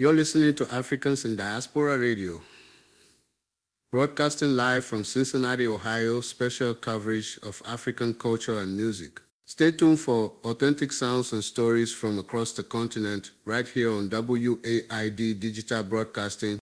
You're listening to Africans in Diaspora Radio, broadcasting live from Cincinnati, Ohio, special coverage of African culture and music. Stay tuned for authentic sounds and stories from across the continent right here on WAID Digital Broadcasting